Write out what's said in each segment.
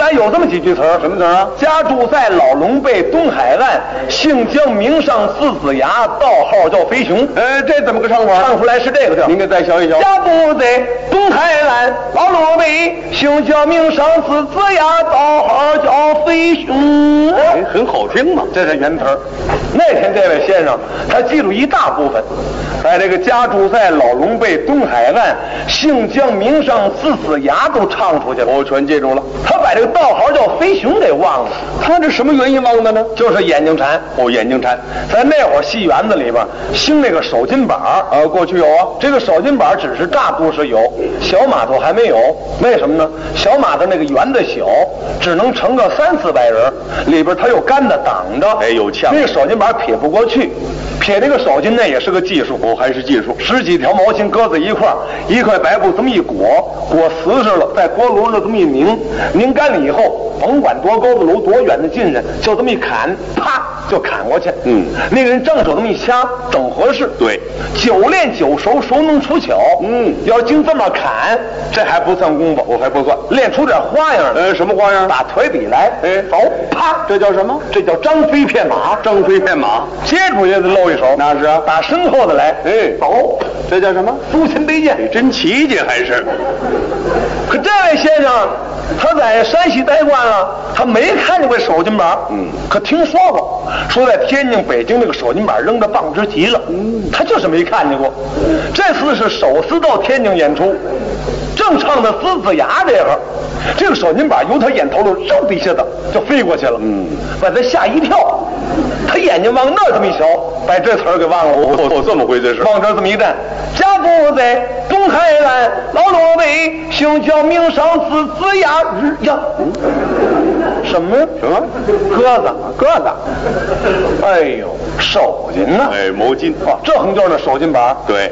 版有这么几句词儿， 什么词啊？ 家住在老龙背东海岸，姓姜名尚四子牙，道号叫飞熊。 这怎么个唱法？ 唱出来是这个调。 您给再学一学。 家住在东海岸，老龙背，姓姜名尚四子牙，道号叫飞熊。 很好听嘛。 这是原词儿。那天这位先生他记住一大部分，把这个家住在老龙背东海岸，姓姜名尚四子牙都唱出去了。 我全记住了。 他把这个道号叫飞熊给忘了。 他这什么原因忘的呢？ 就是眼睛馋。 眼睛馋。 在那会儿戏园子里边兴那个手巾板过去有啊。 这个手巾板只是大都市有，小码头还没有。为什么呢？小码头那个园子小，只能盛个300-400人，里边它有杆子挡着， 有呛， 那个手巾板撇不过去。撇这个手巾那也是个技术， 还是技术。 10几条毛巾搁在一块白布这么一裹实实了，在锅炉上这么一拧干了以后，甭管多高的炉多远的近人，就这么一砍，啪就砍过去。那个人正手这么一掐，正合适。 对， 久练久熟，熟能出巧。要经这么砍，这还不算功夫， 我还不算， 练出点花样。 什么花样？ 打腿比来，走，啪， 这叫什么？ 这叫张飞骗马。 张飞骗马， 接住也得露一手。 那是啊， 打身后的来，走， 这叫什么？ 苏秦背剑。 真奇迹还是？ 可这位先生，他在山西待惯了，他没看见过手巾板。可听说过，说在天津、北京那个手巾板扔得棒直极了。他就是没看见过。这次是首次到天津演出，正唱的四子牙这个手巾板由他眼头里肉底下的就飞过去了。把他吓一跳。他眼睛往那儿这么一瞧，把这词儿给忘了。 这么回事？ 往这儿这么一站，家住在东海岸，老龙背，姓姜名尚四子牙呀。什么？鸽子。哎呦，手巾呢？ 毛巾。 这横就是那手巾板。 对。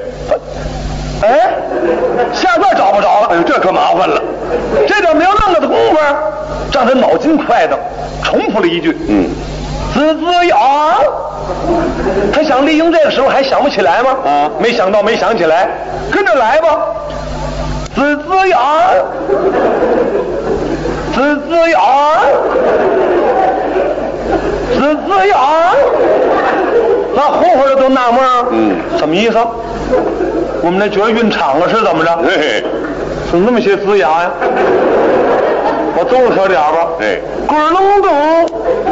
下段找不着了。 这可麻烦了。 这点没有弄个的功夫，让他脑筋快的重复了一句。四子牙，他想利用这个时候还想不起来吗？没想起来，跟着来吧。四子牙，那混混的都纳闷什么意思？我们那角晕场了是怎么着？怎么那么些呲牙呀？我揍他点吧。滚隆咚，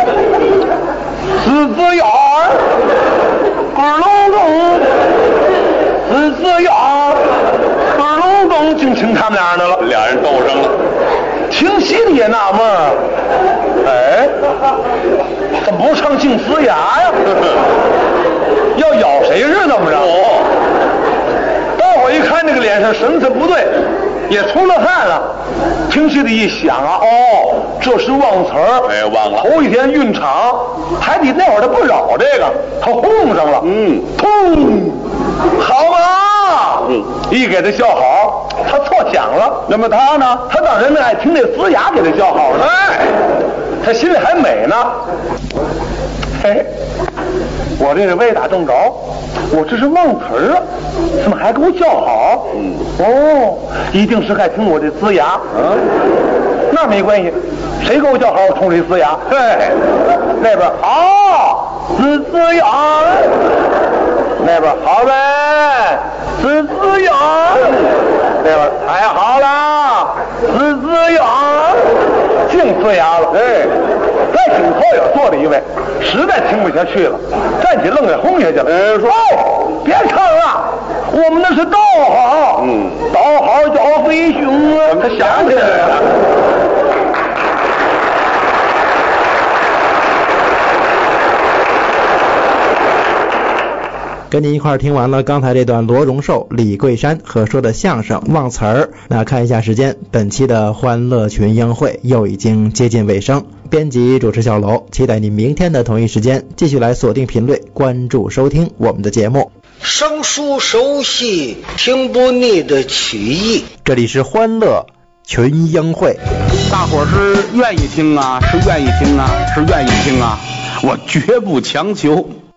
四子牙，滚隆咚，四子牙，滚隆咚，净听他们俩的了。 俩人斗上了。 听戏的也纳闷怎么不唱净呲牙呀？要咬谁是怎么着？大伙一看这个脸上神色不对，也出了汗了。听戏的一想这是忘词儿。 忘了。 头一天运场，还得那会儿他不扰这个，他轰上了。通，好吧。一给他叫好，他错响了。那么他呢？他当然爱听这呲牙给他叫好了。他心里还美呢。我这是歪打正着，我这是忘词儿了，怎么还给我叫好？一定是爱听我这呲牙。那没关系，谁给我叫好，我冲谁呲牙。那边好，呲牙。那边好呗，呲牙。那边太好了，呲牙。净呲牙了。在顶头也坐了一位，实在听不下去了，站起愣给轰下去了。说别唱了，我们那是道号。道号叫飞熊啊。他想起来了。 跟您一块儿听完了刚才这段罗荣寿、李桂山合说的相声忘词儿。那看一下时间，本期的欢乐群英会又已经接近尾声。编辑主持小楼，期待您明天的同一时间继续来锁定频率，关注收听我们的节目。 生疏熟悉，听不腻的曲艺。 这里是欢乐群英会。 大伙儿是愿意听啊，是愿意听啊，是愿意听啊，我绝不强求。